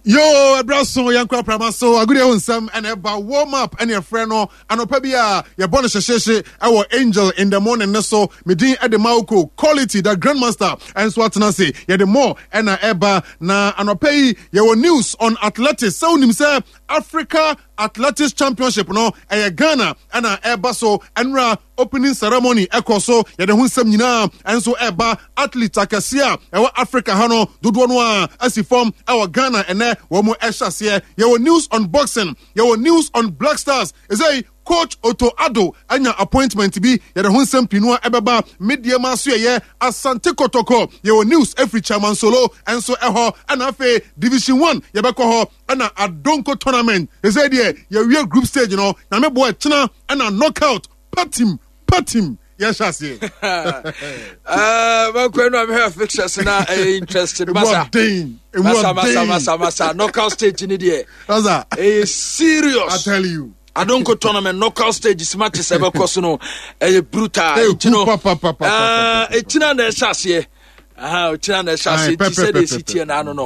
Yo, abraso yankwa pramaso agudi onsam and eba warm up and your friend no anopa bia your bonus sheshe our angel in the morning so medin at the mauko quality the grandmaster and so atna say ye the more and eba na anopa yi your news on athletics so nim say Africa Athletics Championship no Ghana and eba so enra opening ceremony ekoso ye the hunsam nyina and so eba athlete akasia ewa Africa hano dodo no asifom our Ghana and womo eshase your news on boxing your news on Black Stars is a Coach Otto Addo anya appointment bi ye the hunsam pinua ebeba media maso ye Asante Kotoko your news every chairman solo and so eho and afa Division 1 ye beko ho and Adonko tournament is a there your real group stage you know na me boy china and knockout pat him yes I see well when I'm here fixtures na interested masa knockout stage in there is serious I tell you I don't go tournament knockout stage is matches ever cause no brutal you know China na chassis China na chassis ti say the city na no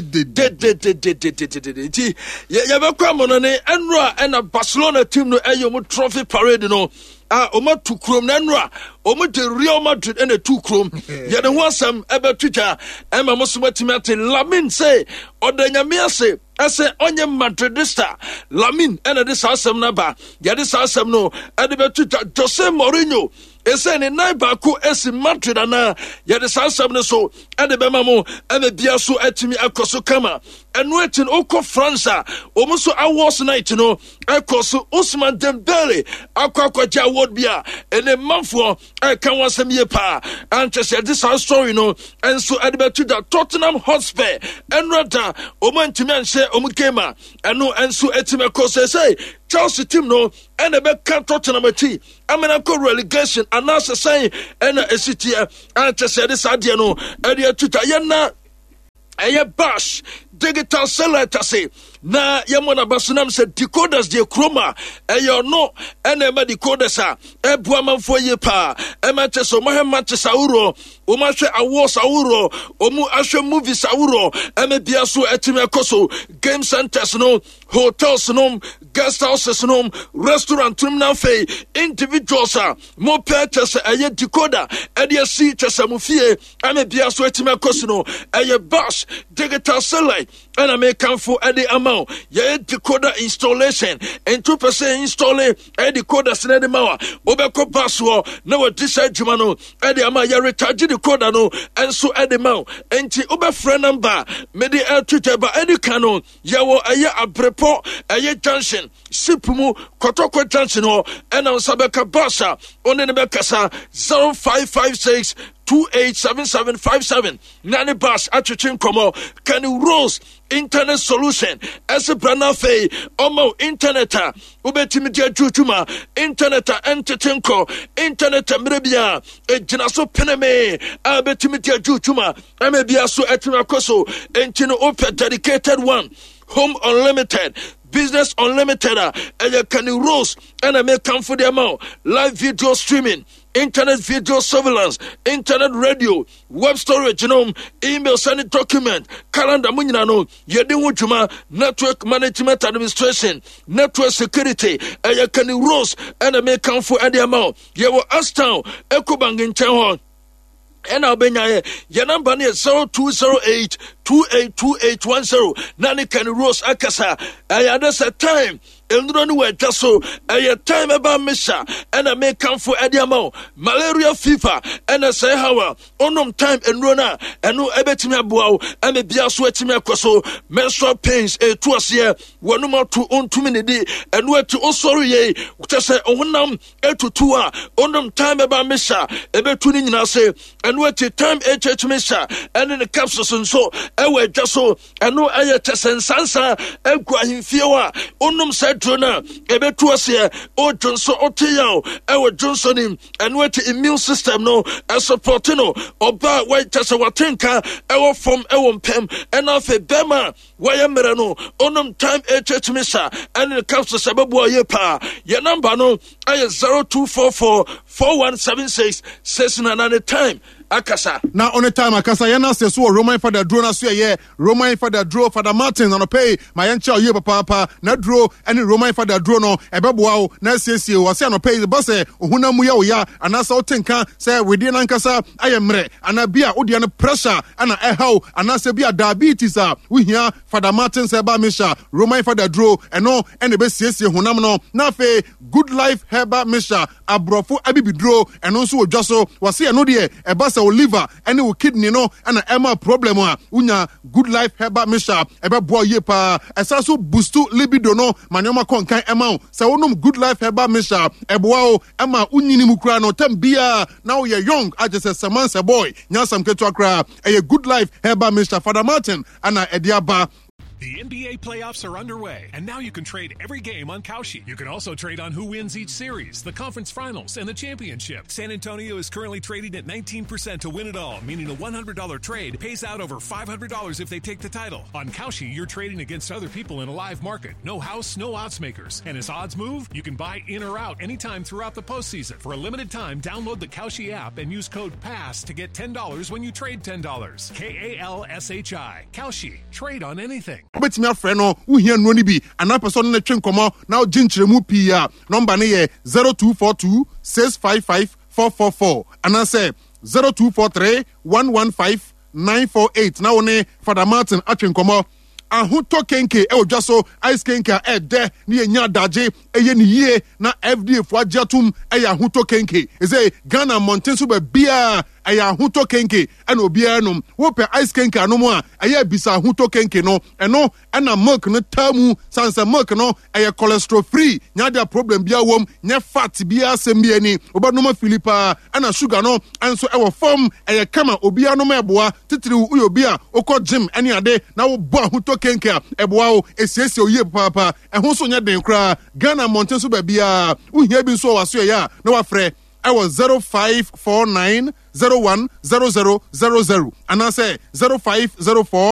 ya be kwa mo no ne enro na Barcelona team no mo trophy parade no Oma tu krom na nra Oma de Real Madrid and a two krom ya de ho asam ebe twitwa ema mo so matimate Lamin say odanyame ase ase onye Madridista Lamin and this asam na ba ya this asam no e de betwitwa Jose Mourinho ese ne nai ba ko esi Madrid ana ya this asam no so e de be mamo e bia so atimi akoso kama eno etin oko France omo so awards night no akoso Ousmane Dembele akwaja award bia ene manfo kan wasam ye pa antese this story no enso adbetu da Tottenham Hotspur enrata omo ntimi anse omo kema eno enso etime kose say Chelsea team no ene be kan Tottenham ati amena ko relegation anasa say ene esiti antese this ade no ade tuta yana eye bash digital seller say na yamona basunam said decoders de chroma eyo no ene ma decoders ebu amanfo ye pa emancheso Manchester uro o ma hwe awards awuro o mu ahwe movies awuro eme bia so etime koso game centers no hotels no guest houses no restaurant terminal fee individuals mo purchase eye decoder e de see chese mu fie eme bia so etime koso no eye bash digital seller and I make come for any amount. Yeah, decoder installation and 2% installing a decoder snedy mawa. Obeko password no decide Jumano and the amount ya recharge decoder no and so at the mount. And the Uber friend number made the Twitter by any canon. Yawo aya abrepo aya junction. Sipumu Kotoko junction or and on Sabeka Basa on the Bekasa 0556 287757 Nani Bash Achuchin Komo Kenny Rose Internet Solution as a Branafe Omo Internet Ubetimidia Jutuma Internet Entertainco Internet Mrebia Ejinaso Peneme Abetimidia Jutuma Amebia so Etimakoso Entino Open dedicated one Home Unlimited Business Unlimited and Kenny Rose and I may come for the amount live video streaming internet video surveillance, internet radio, web storage, email sending document, calendar, yedi network management administration, network security, and you can rose and I may come for any amount. You will ask town, Ecobank in town. And I'll be your number is 0208 282810. Nani can rose akasa. I had a time. And just so a time about Misha and I may come for Ediamo, malaria fever, and I say how on time and runner and no ebetima bow and a beer sweating so menstrual pains a 2 year, 1 more to on 2 minutes and where to also ye, just say on 8 to 2 on time about Misha, a betuning say and where to time a church Misha and in the capsules and so I were just so and no I test and sansa and quite fewer on said. Drona ebetuasia o Johnson Oteyao ewe Johnson and what immune system no support no oba white tasawatenka ewe from ewe pem and of a bema waya merano onum time church misa and the council sababu yepa your number no 0244 4176 69 time akasa na on time akasa yana se so Roman Father Dro na so ye Roman Father Dro Father Martin no pay my encha ye papa na Dro any Roman Father Dro no ebeboa o na siesie o se no pay boss ohuna mu ya o ya anasa o tenka say we dey nankasa ayemre ana bia o dey no pressure ana ehaw anasa bia diabetes a we hia Father Martin say ba misha Roman Father Dro eno ene be siesie honam no na fe Good Life Herbal Misha abrofo abibidro eno so odwa so wase eno de eba say o liver ene o kidney no ana ema problem a unya Good Life Herbal Misha ebe boy ye pa esa so boost libido no manoma konkan ema say onum Good Life Herbal Misha eboa o ema unyini mukura no tambia now you young ajese samanse boy nyasam ketu akra eye Good Life Herbal Misha Father Martin ana ediaba. The NBA playoffs are underway, and now you can trade every game on Kalshi. You can also trade on who wins each series, the conference finals, and the championship. San Antonio is currently trading at 19% to win it all, meaning a $100 trade pays out over $500 if they take the title. On Kalshi, you're trading against other people in a live market. No house, no odds makers. And as odds move, you can buy in or out anytime throughout the postseason. For a limited time, download the Kalshi app and use code PASS to get $10 when you trade $10. KALSHI. Kalshi. Trade on anything. Bet me friend no wo hia no ni bi ana person na twen komo na o ginchiremu pi a number ne ye 0242 655 444 ana say 0243 115 948 na one Father Martin atwen komo ahuto kenke e odwa so ice kenke e de ne enya daje eye ne yie na FDA fo agiatum e ya ahuto kenke e say Ghana mountain so ba bia aya ahuto kenke ana obia no wo pe ice kenke anomo a aya bisa ahuto kenke no eno ana milk no tamu sansa milk no aya cholesterol free nya dia problem bia wom nya fat bia asem bia ni obanoma Philippa ana sugar no anso e wo form aya kama obia no meboa titiri uyo bia okọ gym ene ade na wo bo ahuto kenke a eboa o esiesie oye papa ehun so nya den kra Ghana mountain so ba bia uhia bi so waso ya na wafrɛ I was 0549 010000 and I say 0504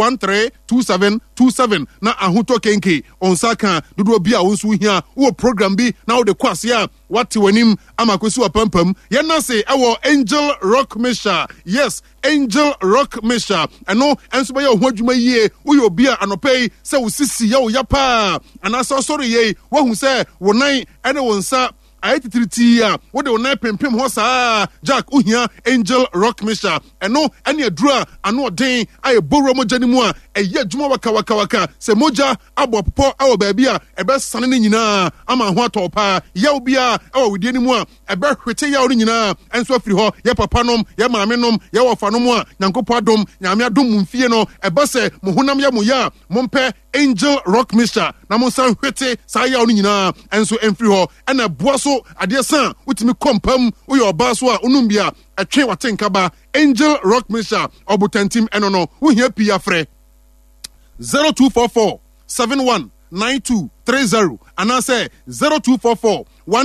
132727 na ahuto kenke onsaka dudu bia wonsu hia wo program bi na wo de kwase a wate wanim amakosi wapampam ye na say ewo Angel Rock Misha. Yes, Angel Rock Misha eno enso be ye ho adwuma yie wo ye obi a anopei se wo sisi ye wo yapa anasa sorry ye wo hu se wo nan ene wonsa ayetitriti a wo de onai pempem ho saa Jack uhia Angel Rock Misha eno ene adura ano den aye boro mo janimu a eye adwuma waka se moja abopopo awo ba bia ebe sane ne nyina ama ho atopa yaw bia awo widie nimu a ebe hwete yaw ne nyina enso afiri ho ye papa nom ye maame nom ye wofanom a nyankopo adom nyame adom mfie no ebe se mo honam ya mo ya mompe Angel Rock Misha na mo san hwete sa yaw ne nyina enso enfiri ho ena boa so ade san utimi kompam wo ye oba so a onumbia atwe watenka ba Angel Rock Misha obutantim enono wo hia pia frɛ 0244 719230 and I say 0244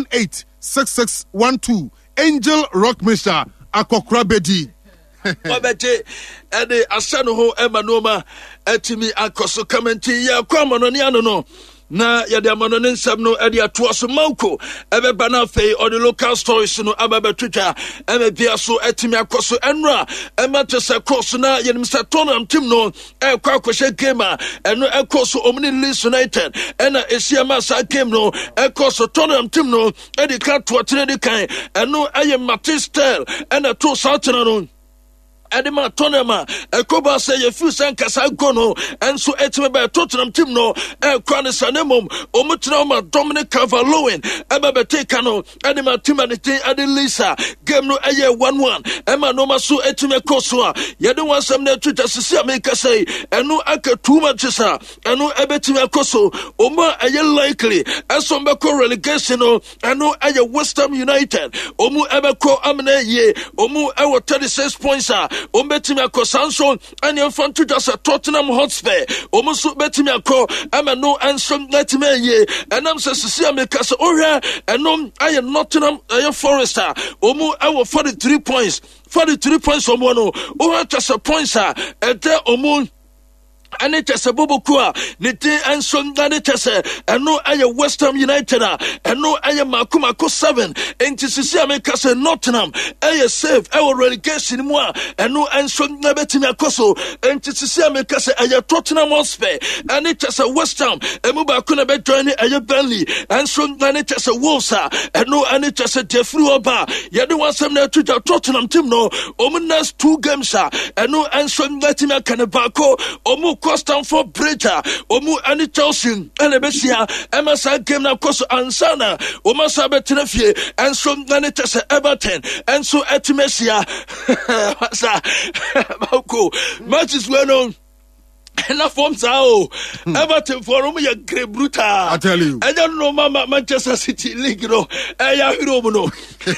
186612 Angel Rock Misha akokra bedi Wabete ede asano ho emanoma etimi akoso kamenti ya kwamono ni anono na yade amano ne nsam no ade ato so manko ebeba na fei on the local stories no ababa twitwa emebia so etimi akoso enra emate se course na yenim se tonam tim no ekwa akoshe game eno ekoso omni Leeds United ena esiama sa game no ekoso tonam tim no edi ka to tere de kan eno eye Matistel ena to Southern no Edema Tonema, Ekoba say a few Sankasa Gono, and so Etime Tottenham Tim no, Kwan Sanemum, Omutroma, Dominic Cavalloin, Emma Betekano, Edema Timanity, Adilisa, Game no Aye 1-1, Emma Noma so Etime Kosua, Yadu want some net to Sia make us say, and no Aka 2 matches, and no Ebetima Koso, Oma Aye likely, as some Bako relegation, and no Aye West Ham United, Omu Ebeko Amne ye, Omu Ewa 36 points. Betimi Sanson and your fan to just a Tottenham Hotspur. Almost Betimi I'm no answer let me ye and I'm Cecilia Mikasa Ora and no I am Nottingham Forester. Omu our 43 points. 43 points from one. Oh, just a points and there Omu. ane chese Bobokua ne tin enso ngane chese eno aye West Ham United eno aye Makumako 7 enti sisi ameka se Nottingham aye save aye relegation mu eno enso ngabetimi akoso enti sisi ameka se aye Tottenham Hotspur ane chese West Ham emu ba ko na be join aye Burnley enso ngane chese Wolves eno ane chese Jeffrey Oba ye de wansem na tuja Tottenham team no omu next 2 games eno enso ngati me kanebako omu Stamford Bridge omu ani Chelsea ene besia emasa game na koso ansana omasa betenafie enso ngane tese Everton enso etimesia sa bako matches weno na forms Everton for me great brutal. I tell you. I don't know Manchester City League no. Ya hero no.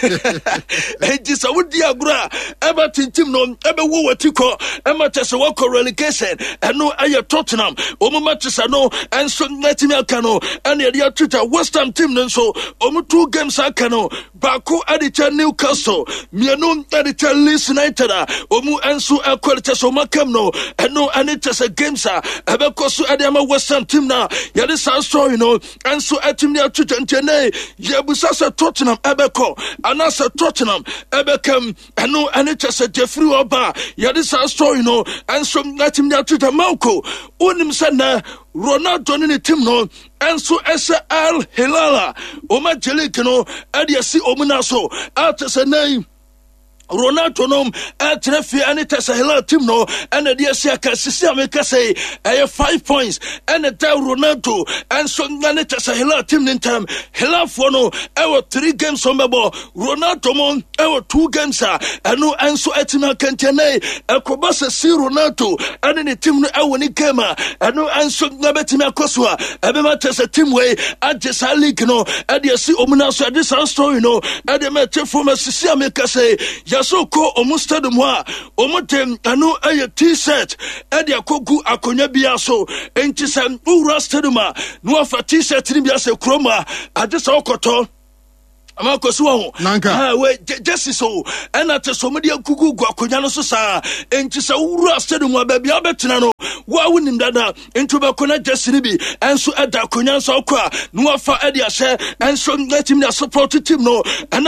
Just would diagra Everton team no ebe wo watiko Manchester wo relegation and no aye Tottenham. Omo Manchester no and so letimi akano and the Twitter West Ham team no so omo 2 games akano Baku adicha Newcastle miano adicha Leeds United omo enso equality so makam no and no anita games ebekoso adema West Ham team na yade sa story no enso atim ne atuta ntene yebusa se Tottenham ebeko anasa Tottenham ebekam eno anita se Jeffrey Oba yade sa story no enso atim ne atuta Malco onim se na Ronaldo ni team no enso ese Al Hilal oma jelik no adiasi omuna so atese nai Ronaldo nom atrefi anita Hilal team no and the Asiaka sisi ameka say 5 points and the Ronaldo and so anita Hilal team in time Hilal for no 3 games on mebo Ronaldo mon 2 games and no enso etima kantene ekobasa si Ronaldo and the team no woni game and no enso nabetimi akoswa ebema tese team way adjesa league no adiasi omuna so this story no ademete for sisi ameka say so ko omustadu mwa omotem anu aye t-shirt edi akogu akonya bia so enti sam ura staduma no afa t-shirt ni bia se kroma ade so okoto amako so ho we jesi so ena te so mede akugu akonya no so sa enti sa ura stadum ba bia betena no wa wonim dada enti be kona jesi ni bi enso eda akonya so akwa no afa edi ahye enso team na support team no